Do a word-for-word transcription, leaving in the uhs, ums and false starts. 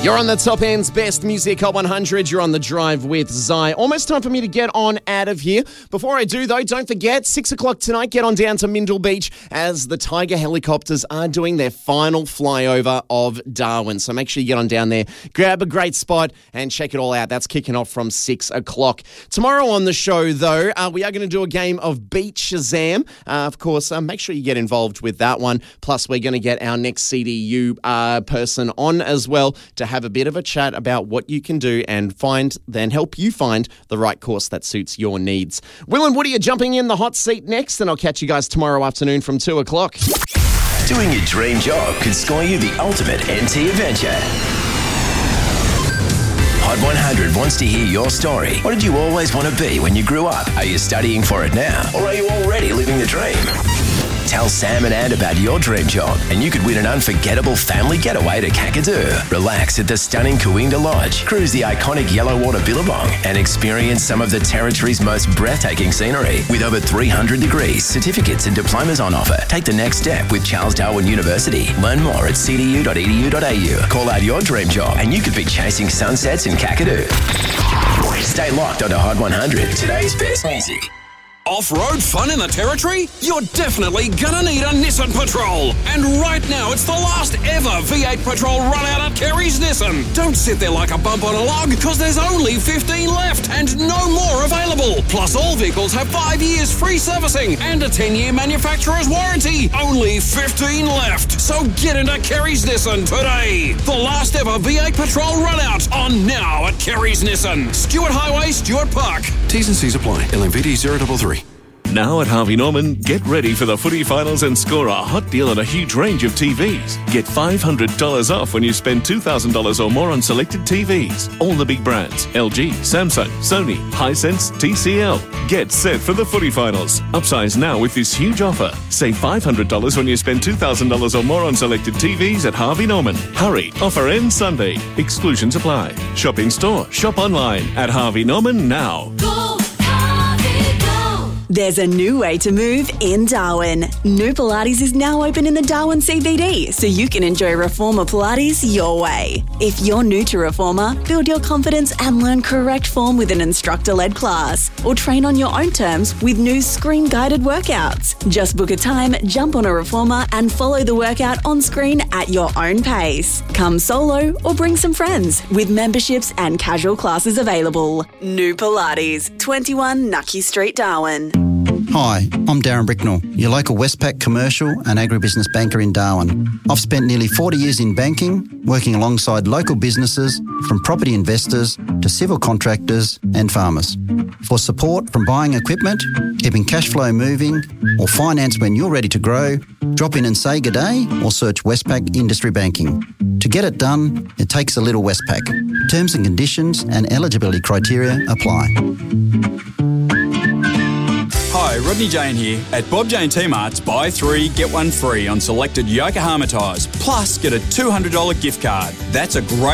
You're on the Top End's Best Music Hot one hundred. You're on the drive with Zai. Almost time for me to get on out of here. Before I do, though, don't forget, six o'clock tonight, get on down to Mindle Beach as the Tiger helicopters are doing their final flyover of Darwin. So make sure you get on down there, grab a great spot and check it all out. That's kicking off from six o'clock. Tomorrow on the show, though, uh, we are going to do a game of Beat Shazam. Uh, of course, uh, make sure you get involved with that one. Plus, we're going to get our next C D U uh, person on as well to have a bit of a chat about what you can do and find, then help you find the right course that suits your needs. Will and Woody are jumping in the hot seat next, and I'll catch you guys tomorrow afternoon from two o'clock. Doing your dream job could score you the ultimate N T adventure. Hot one hundred wants to hear your story. What did you always want to be when you grew up? Are you studying for it now? Or are you already living the dream? Tell Sam and Ann about your dream job and you could win an unforgettable family getaway to Kakadu. Relax at the stunning Coonda Lodge, cruise the iconic Yellowwater Billabong and experience some of the Territory's most breathtaking scenery. With over three hundred degrees, certificates and diplomas on offer. Take the next step with Charles Darwin University. Learn more at c d u dot e d u dot a u. Call out your dream job and you could be chasing sunsets in Kakadu. Stay locked onto Hot one hundred, today's best music. Off-road fun in the Territory? You're definitely gonna need a Nissan Patrol. And right now, it's the last ever V eight Patrol run out at Kerry's Nissan. Don't sit there like a bump on a log, because there's only fifteen left and no more available. Plus, all vehicles have five years free servicing and a ten-year manufacturer's warranty. Only fifteen left. So get into Kerry's Nissan today. The last ever V eight Patrol run out on now at Kerry's Nissan. Stuart Highway, Stuart Park. T's and C's apply. L M V D zero three three. Now at Harvey Norman, get ready for the footy finals and score a hot deal on a huge range of T Vs. Get five hundred dollars off when you spend two thousand dollars or more on selected T Vs. All the big brands: L G, Samsung, Sony, Hisense, T C L. Get set for the footy finals. Upsize now with this huge offer. Save five hundred dollars when you spend two thousand dollars or more on selected T Vs at Harvey Norman. Hurry, offer ends Sunday. Exclusions apply. Shop in store, shop online at Harvey Norman now. Go! There's a new way to move in Darwin. New Pilates is now open in the Darwin C B D, so you can enjoy Reformer Pilates your way. If you're new to Reformer, build your confidence and learn correct form with an instructor-led class, or train on your own terms with new screen-guided workouts. Just book a time, jump on a Reformer, and follow the workout on screen at your own pace. Come solo or bring some friends, with memberships and casual classes available. New Pilates, twenty-one Nucky Street, Darwin. Hi, I'm Darren Bricknell, your local Westpac commercial and agribusiness banker in Darwin. I've spent nearly forty years in banking, working alongside local businesses, from property investors to civil contractors and farmers. For support from buying equipment, keeping cash flow moving, or finance when you're ready to grow, drop in and say good day or search Westpac Industry Banking. To get it done, it takes a little Westpac. Terms and conditions and eligibility criteria apply. Hi, Rodney Jane here. At Bob Jane T-Mart's, buy three, get one free on selected Yokohama tyres. Plus, get a two hundred dollars gift card. That's a great